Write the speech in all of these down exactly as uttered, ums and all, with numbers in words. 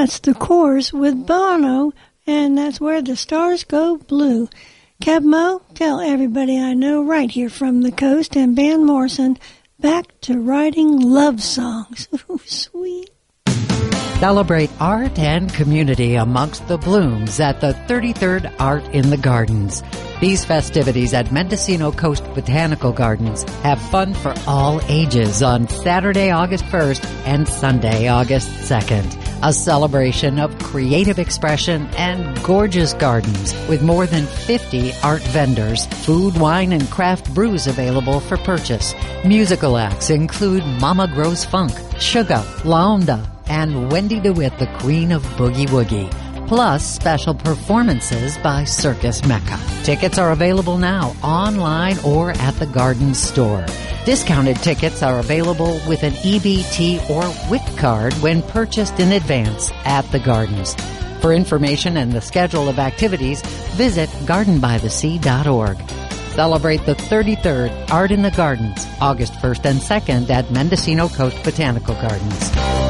That's The Course with Bono, and that's Where the Stars Go Blue. Kev Mo, tell everybody I know right here from the coast, and Van Morrison, back to writing love songs. Ooh, sweet. Celebrate art and community amongst the blooms at the thirty-third Art in the Gardens. These festivities at Mendocino Coast Botanical Gardens have fun for all ages on Saturday, August first and Sunday, August second. A celebration of creative expression and gorgeous gardens with more than fifty art vendors, food, wine, and craft brews available for purchase. Musical acts include Mama Grows Funk, Sugar, Laonda, and Wendy DeWitt, the Queen of Boogie Woogie, plus special performances by Circus Mecca. Tickets are available now, online or at the Gardens store. Discounted tickets are available with an E B T or W I C card when purchased in advance at the Gardens. For information and the schedule of activities, visit garden by the sea dot org. Celebrate the thirty-third Art in the Gardens, August first and second at Mendocino Coast Botanical Gardens.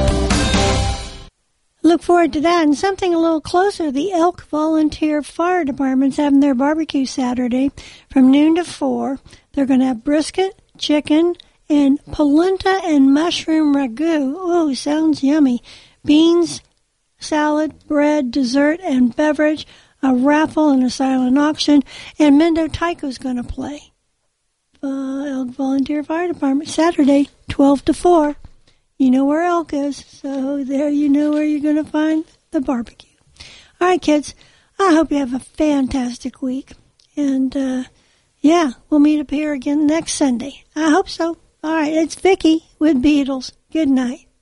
Look forward to that. And something a little closer, the Elk Volunteer Fire Department's having their barbecue Saturday from noon to four. They're going to have brisket, chicken, and polenta and mushroom ragu. Oh, sounds yummy. Beans, salad, bread, dessert, and beverage, a raffle and a silent auction. And Mendo Tyco's going to play. Uh, Elk Volunteer Fire Department, Saturday, twelve to four. You know where Elk is, so there you know where you're going to find the barbecue. All right, kids, I hope you have a fantastic week. And, uh, yeah, we'll meet up here again next Sunday. I hope so. All right, it's Vicki with Beatles. Good night.